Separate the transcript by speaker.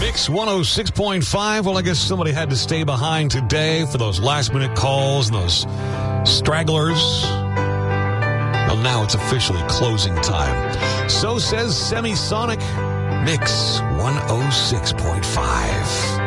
Speaker 1: Mix 106.5. Well, I guess somebody had to stay behind today for those last-minute calls and those stragglers. Well, now it's officially closing time. So says Semisonic. Mix 106.5.